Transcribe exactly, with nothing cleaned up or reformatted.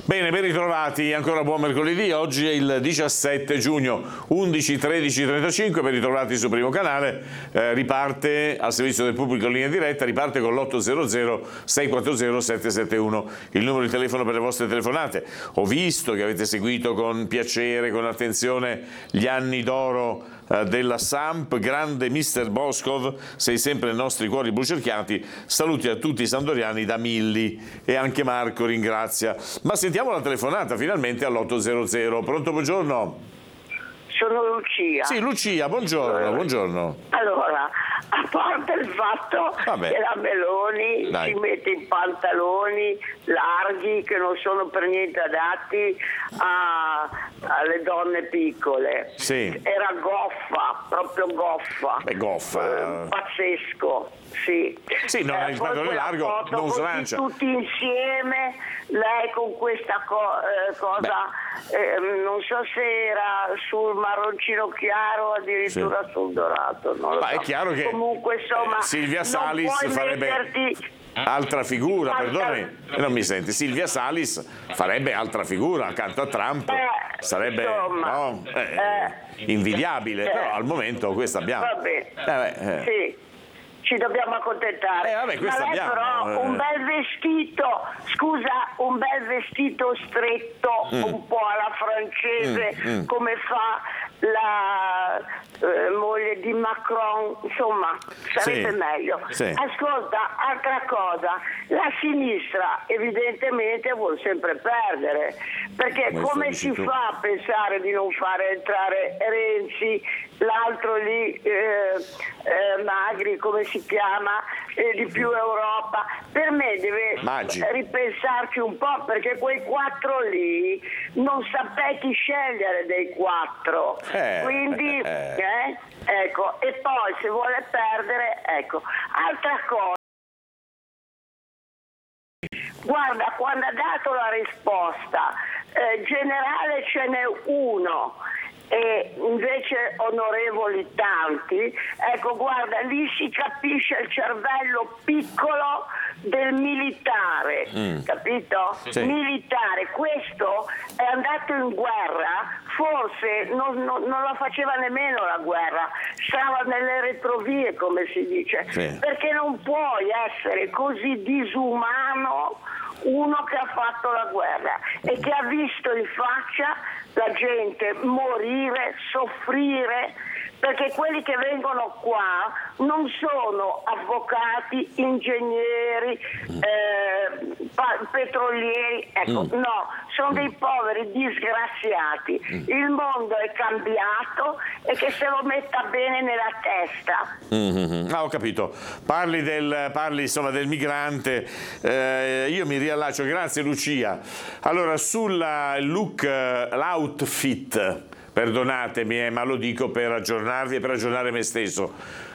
Bene, ben ritrovati, ancora buon mercoledì, oggi è il diciassette giugno, undici, tredici, trentacinque, ben ritrovati su Primo Canale, eh, riparte al servizio del pubblico in linea diretta, riparte con l'otto zero zero sei quattro zero sette sette uno, il numero di telefono per le vostre telefonate. Ho visto che avete seguito con piacere, con attenzione gli anni d'oro della Samp, grande mister Boscov, sei sempre nei nostri cuori brucerchiati. Saluti a tutti i sandoriani da Milli, e anche Marco ringrazia. Ma sentiamo la telefonata finalmente all'otto zero zero. Pronto, buongiorno? Sono Lucia. Sì, Lucia, buongiorno, buongiorno. Allora, a parte il fatto Vabbè. che la Meloni Dai. si mette in pantaloni larghi che non sono per niente adatti a, alle donne piccole. Sì. Era goffa, proprio goffa. Beh, goffa. Eh, pazzesco, sì. Sì, no, il poi pantalone quella largo foto non così slancia. tutti insieme, lei con questa co- eh, cosa, eh, non so se era sul marroncino chiaro o addirittura Sì. sul dorato. Non lo Ma so. è chiaro che Comunque, insomma, eh, Silvia non Salis puoi farebbe metterti altra figura, in perdonami, pantal- eh, non mi senti. Silvia Salis farebbe altra figura accanto a Trump, Eh, sarebbe insomma, no, eh, eh, invidiabile, eh, però al momento questa abbiamo. Va bene. Eh, beh, eh. Sì, ci dobbiamo accontentare. Eh, vabbè, questo Ma lei abbiamo, però eh. un bel vestito, scusa, un bel vestito stretto, Mm. un po' alla francese, Mm, mm. come fa la eh, moglie di Macron, insomma, sarebbe Sì, meglio. sì. Ascolta, altra cosa, la sinistra evidentemente vuol sempre perdere, perché Questo come dici si tu. fa a pensare di non fare entrare Renzi, l'altro lì, eh, eh, Magri, come si chiama, eh, di più Europa? Per me deve Maggi. ripensarci un po', perché quei quattro lì non sapete scegliere dei quattro, Eh, quindi eh. eh, ecco, e poi se vuole perdere, ecco, altra cosa. Guarda, quando ha dato la risposta, eh, generale ce n'è uno e invece onorevoli tanti, ecco, guarda, lì si capisce il cervello piccolo del militare, Mm. capito? Sì. Militare, questo è andato in guerra, forse non, non- non la faceva nemmeno la guerra, stava nelle retrovie, come si dice, Sì. perché non puoi essere così disumano uno che ha fatto la guerra e che ha visto in faccia la gente morire, soffrire, perché quelli che vengono qua non sono avvocati, ingegneri, eh, pa- petrolieri, ecco, Mm. no, sono dei poveri disgraziati. Il mondo è cambiato e che se lo metta bene nella testa. Mm-hmm. Ah, ho capito. Parli del, parli, insomma, del migrante. Eh, io mi riallaccio, grazie Lucia. Allora, sulla look, eh, l'outfit, perdonatemi, eh, ma lo dico per aggiornarvi e per aggiornare me stesso.